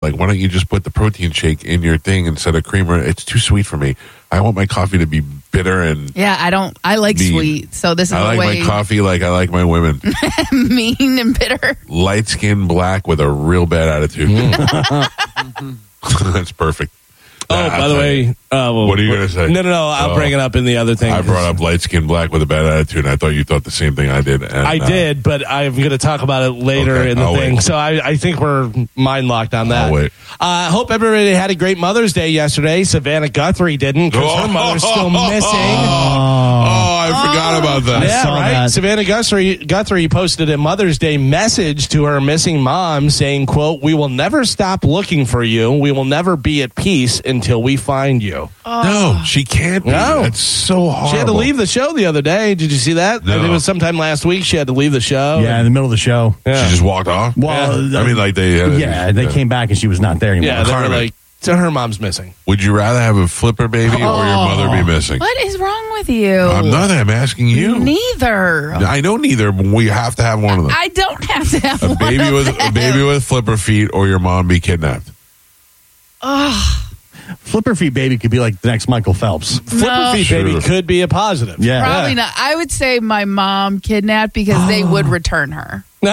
Like, why don't you just put the protein shake in your thing instead of creamer? It's too sweet for me. I want my coffee to be bitter and Yeah, I like mean. sweet. So this is I the like way my coffee like I like my women. mean and bitter. Light skin black with a real bad attitude. That's perfect. By the way, what are you going to say? No. I'll bring it up in the other thing. I brought up light skin black with a bad attitude, and I thought you thought the same thing I did. And, I did, but I'm going to talk about it later in the I'll thing. wait. So I think we're mind locked on that. I'll wait. Hope everybody had a great Mother's Day yesterday. Savannah Guthrie didn't because her mother's still missing. I forgot about that. Yeah, saw right. that. Savannah Guthrie posted a Mother's Day message to her missing mom saying, quote, "We will never stop looking for you. We will never be at peace until we find you." No, she can't be. No. That's so hard. She had to leave the show the other day. Did you see that? No. I think it was sometime last week. She had to leave the show. Yeah, in the middle of the show. Yeah. She just walked off? Well, I mean, like they came back and she was not there anymore. Yeah, they were Carmen. like, so her mom's missing. Would you rather have a flipper baby or your mother be missing? What is wrong with you? I'm not. I'm asking you. Neither. I know neither, but we have to have one of them. I don't have to have A one baby of with them. a baby with flipper feet or your mom be kidnapped. Flipper feet baby could be like the next Michael Phelps. Flipper feet Sure. baby could be a positive. Yeah. Probably not. I would say my mom kidnapped because they would return her. They're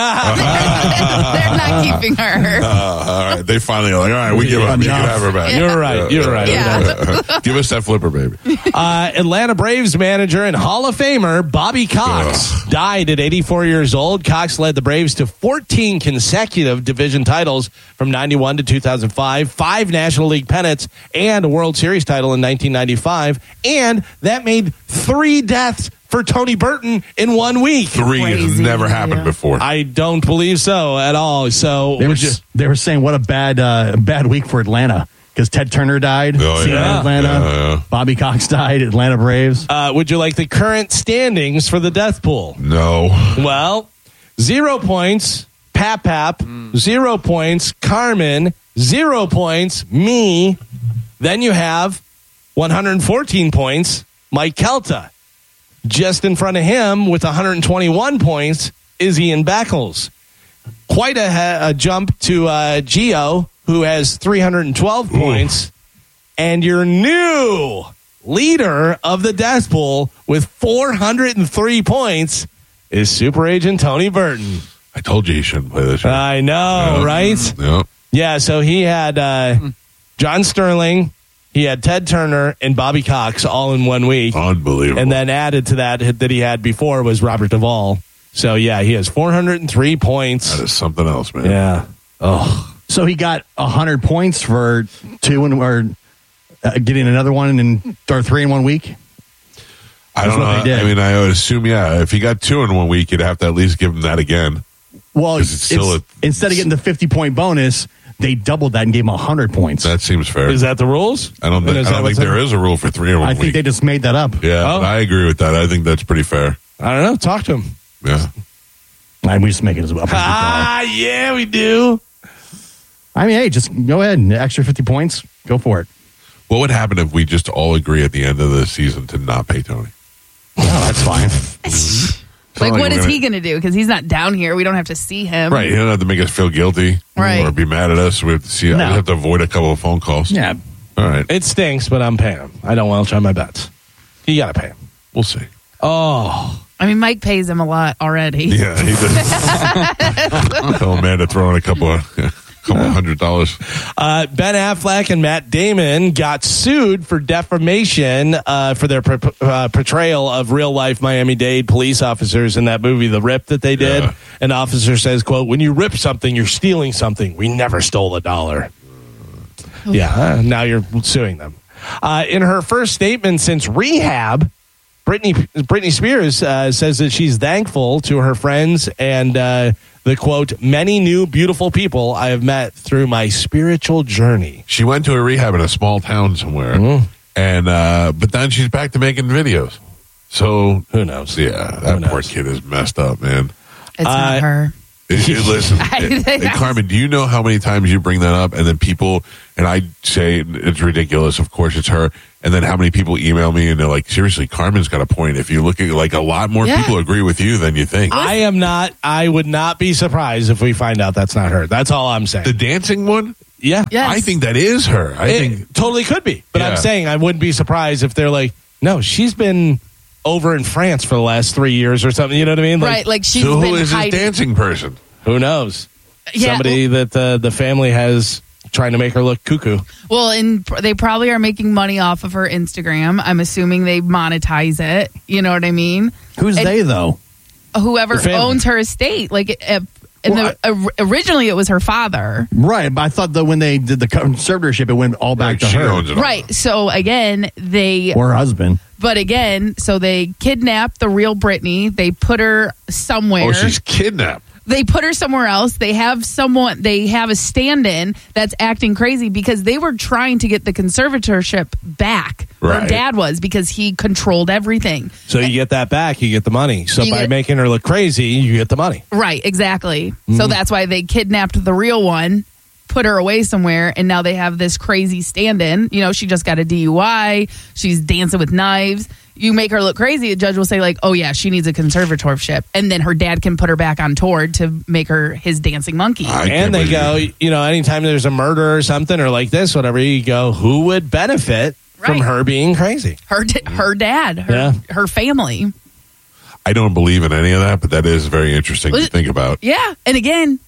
not keeping her. All right. They finally are like, all right, we give up. You can have her back. You're right. You're right. Yeah. Give us that flipper baby. Atlanta Braves manager and Hall of Famer Bobby Cox died at 84 years old. Cox led the Braves to 14 consecutive division titles from 91 to 2005, 5 National League pennants, and a World Series title in 1995. And that made 3 deaths for Tony Burton in 1 week. 3 has Crazy. never happened before. I don't believe so at all. So They were saying what a bad week for Atlanta because Ted Turner died. Oh, Seattle, yeah. Atlanta. Yeah. Bobby Cox died. Atlanta Braves. would you like the current standings for the death pool? No. Well, 0 points, Pap, 0 points, Carmen, 0 points, me. Then you have 114 points, Mike Kelta. Just in front of him with 121 points is Ian Beckles. Quite a jump to Gio, who has 312 points. And your new leader of the death pool with 403 points is Super Agent Tony Burton. I told you he shouldn't play this year. I know, right? Yeah. Yeah, so he had John Sterling, he had Ted Turner, and Bobby Cox all in 1 week. Unbelievable. And then added to that he had before was Robert Duvall. So, yeah, he has 403 points. That is something else, man. Yeah. Oh. So he got 100 points for getting another one or 3 in 1 week. I don't know. what they did. I mean, I would assume, if he got 2 in 1 week, you'd have to at least give him that again. Well, 'Cause it's still instead of getting the 50-point bonus, they doubled that and gave him 100 points. That seems fair. Is that the rules? I don't think there is a rule for 3 in 1 I week. think they just made that up. Yeah, Oh. but I agree with that. I think that's pretty fair. I don't know. Talk to him. Yeah. We just make it as well. Yeah, we do. I mean, hey, just go ahead. Extra 50 points. Go for it. What would happen if we just all agree at the end of the season to not pay Tony? Oh, that's fine. Like, like what we're is gonna- he going to do? Because he's not down here. We don't have to see him. Right. He don't have to make us feel guilty Right. or be mad at us. We have to see. No. We have to avoid a couple of phone calls. Yeah. All right. It stinks, but I'm paying him. I don't welch on my bets. You got to pay him. We'll see. Oh. I mean, Mike pays him a lot already. Yeah. He does. Tell Amanda to throw in a couple of $100. Ben Affleck and Matt Damon got sued for defamation for their portrayal of real-life Miami-Dade police officers in that movie, The Rip, that they did. Yeah. An officer says, quote, "When you rip something, you're stealing something. We never stole $1." Yeah, now you're suing them. In her first statement since rehab, Britney Spears says that she's thankful to her friends and the, quote, "many new beautiful people I have met through my spiritual journey." She went to a rehab in a small town somewhere, and but then she's back to making videos. So Who knows? yeah, that Who poor knows? kid is messed up, man. It's not her. Listen, and Carmen, do you know how many times you bring that up, and then people, and I say it's ridiculous. Of course, it's her. And then how many people email me and they're like, "Seriously, Carmen's got a point." If you look at like a lot more Yeah. people agree with you than you think. I would not be surprised if we find out that's not her. That's all I'm saying. The dancing one, Yeah. Yes. I think that is her. I It think totally could be. But Yeah. I'm saying I wouldn't be surprised if they're like, no, she's been over in France for the last 3 years or something. You know what I mean? right. Like she's so. been Who is this hiding. dancing person? Who knows? Yeah. Somebody that the family has trying to make her look cuckoo. Well, and they probably are making money off of her Instagram. I'm assuming they monetize it. You know what I mean? Who's And- they though? Whoever The family. owns her estate. Like, originally it was her father. Right, but I thought that when they did the conservatorship, it went all back Like, to she her owns it all. Right. So again, or her husband. but again, so they kidnapped the real Britney. They put her somewhere. Oh, she's kidnapped. They put her somewhere else. They have a stand-in that's acting crazy because they were trying to get the conservatorship back. Her Right. dad was, because he controlled everything. So you get that back, you get the money. So You by get- making her look crazy, you get the money. Right, exactly. So that's why they kidnapped the real one, put her away somewhere, and now they have this crazy stand-in. You know, she just got a DUI. She's dancing with knives. You make her look crazy, a judge will say, like, oh, yeah, she needs a conservatorship. And then her dad can put her back on tour to make her his dancing monkey. I And can't they believe go, you know, anytime there's a murder or something or like this, whatever, you go, who would benefit from Right. her being crazy? Her dad, Yeah. her family. I don't believe in any of that, but that is very interesting to think about. Yeah. And again,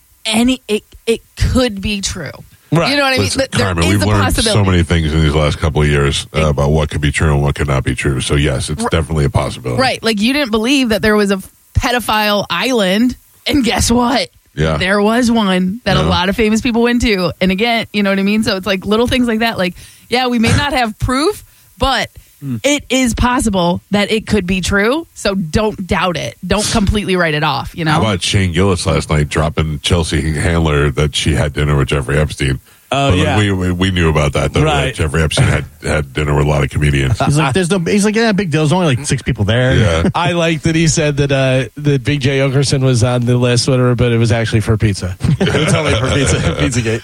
it could be true. Right. You know what I mean? Listen, There Carmen, is we've a learned possibility. so many things in these last couple of years about what could be true and what could not be true. So, yes, it's definitely a possibility. Right. Like, you didn't believe that there was a pedophile island. And guess what? Yeah. There was one that a Yeah. lot of famous people went to. And again, you know what I mean? So it's like little things like that. Like, yeah, we may not have proof, but it is possible that it could be true. So don't doubt it. Don't completely write it off, you know? How about Shane Gillis last night dropping Chelsea Handler that she had dinner with Jeffrey Epstein? Oh, But yeah. we knew about that, though. Right. That Jeffrey Epstein had dinner with a lot of comedians. He's like, he's like, yeah, big deal. There's only like 6 people there. Yeah. I like that he said that Big J. Okerson was on the list, whatever, but it was actually for pizza. It's only for Pizzagate.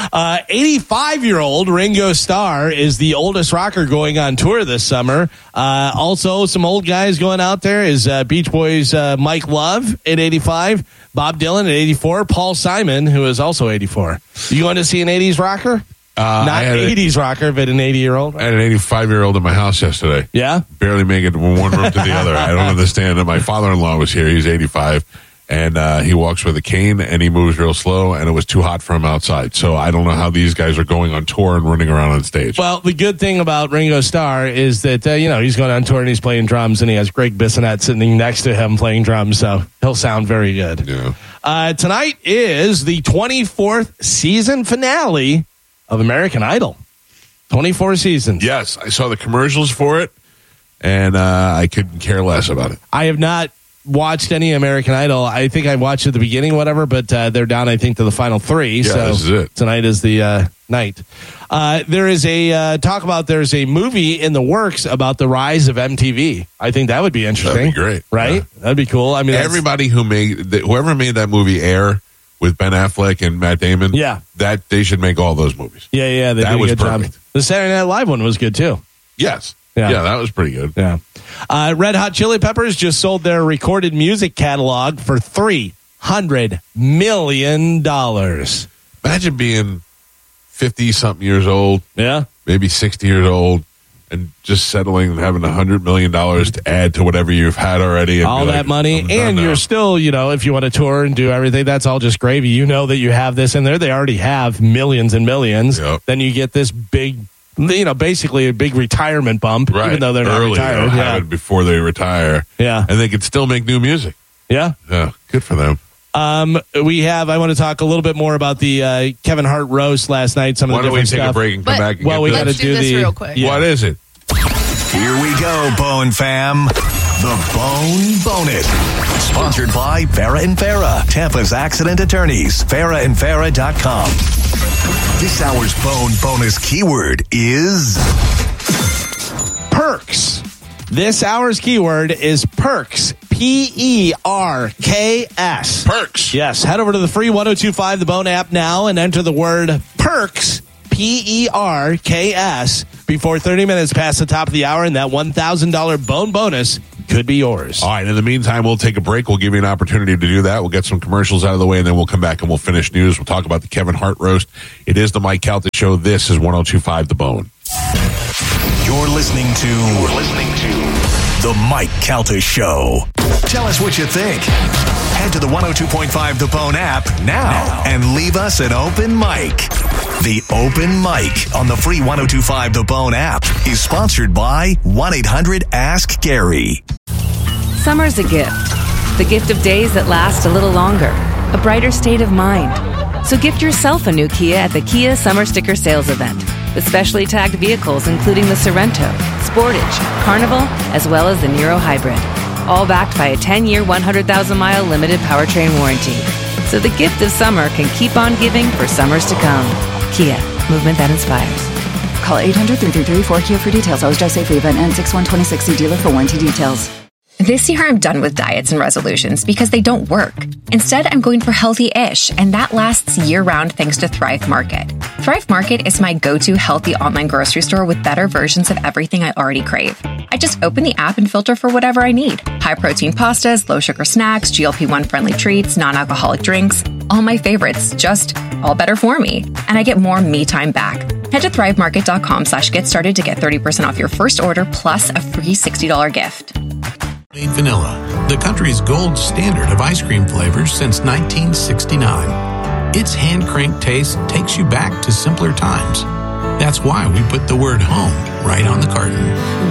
85-year-old Ringo Starr is the oldest rocker going on tour this summer. Also, some old guys going out there is Beach Boys' Mike Love at 85, Bob Dylan at 84, Paul Simon, who is also 84. You going to see an 80s rocker? Not I had 80s rocker, but an 80-year-old? I had an 85-year-old in my house yesterday. Yeah? Barely make it from one room to the other. I don't understand it. My father-in-law was here. He's 85. And he walks with a cane, and he moves real slow, and it was too hot for him outside. So I don't know how these guys are going on tour and running around on stage. Well, the good thing about Ringo Starr is that, he's going on tour and he's playing drums, and he has Greg Bissonette sitting next to him playing drums, so he'll sound very good. Yeah. Tonight is the 24th season finale of American Idol. 24 seasons. Yes, I saw the commercials for it, and I couldn't care less about it. I have not watched any American Idol. I think I watched at the beginning, whatever, but they're down, I think, to the final 3. Yeah, so this is it. Tonight is the night. There is there's a movie in the works about the rise of MTV. I think that would be interesting. That'd be great. Right? Yeah. That'd be cool. I mean, Everybody whoever made that movie Air with Ben Affleck and Matt Damon, Yeah. that they should make all those movies. Yeah, they That did a was good perfect. job. The Saturday Night Live one was good too. Yes. Yeah. Yeah, that was pretty good. Yeah. Red Hot Chili Peppers just sold their recorded music catalog for $300 million. Imagine being 50-something years old, Yeah. maybe 60 years old, and just settling and having $100 million to add to whatever you've had already. And All be that like, money. I'm done And now. you're still, if you want to tour and do everything, that's all just gravy. You know that you have this in there. They already have millions and millions. Yep. Then you get this big, basically a big retirement bump, right. even though they're not early, retired. they'll have it before they retire. Yeah. And they can still make new music. Yeah. Yeah, good for them. I want to talk a little bit more about the Kevin Hart roast last night. Some of Why the don't we different take stuff. a break and come But- back and Well, get we to got this? to do this the real quick. Yeah. What is it? Here we go, Bone fam. The Bone Bonus. Sponsored by Farah and Farah, Tampa's accident attorneys. FarahandFarah.com. This hour's Bone Bonus keyword is Perks. This hour's keyword is perks. Perks. Perks. Yes. Head over to the free 1025 The Bone app now and enter the word perks. Perks before 30 minutes past the top of the hour, and that $1,000 Bone bonus could be yours. All right. In the meantime, we'll take a break. We'll give you an opportunity to do that. We'll get some commercials out of the way, and then we'll come back and we'll finish news. We'll talk about the Kevin Hart roast. It is the Mike Calta Show. This is 102.5 The Bone. You're listening to The Mike Calta Show. Tell us what you think. Head to the 102.5 The Bone app now and leave us an open mic. The Open Mic on the free 102.5 The Bone app is sponsored by 1-800-ASK-GARY. Summer's a gift. The gift of days that last a little longer. A brighter state of mind. So gift yourself a new Kia at the Kia Summer Sticker Sales Event. With specially tagged vehicles including the Sorrento, Sportage, Carnival, as well as the Niro Hybrid. All backed by a 10-year, 100,000-mile limited powertrain warranty. So the gift of summer can keep on giving for summers to come. Kia, movement that inspires. Call 800-333-4KIA for details. Always drive safely. Event ends 6/1/26. See dealer for warranty details. This year, I'm done with diets and resolutions because they don't work. Instead, I'm going for healthy-ish, and that lasts year-round thanks to Thrive Market. Thrive Market is my go-to healthy online grocery store with better versions of everything I already crave. I just open the app and filter for whatever I need. High-protein pastas, low-sugar snacks, GLP-1-friendly treats, non-alcoholic drinks. All my favorites, just all better for me. And I get more me time back. Head to thrivemarket.com/get started to get 30% off your first order plus a free $60 gift. Made vanilla, the country's gold standard of ice cream flavors since 1969. Its hand-cranked taste takes you back to simpler times. That's why we put the word home right on the carton.